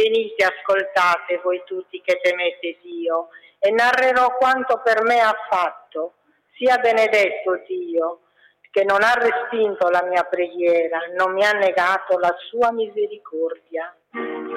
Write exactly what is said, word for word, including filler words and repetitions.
Venite, ascoltate voi tutti che temete Dio, e narrerò quanto per me ha fatto. Sia benedetto Dio, che non ha respinto la mia preghiera, non mi ha negato la sua misericordia.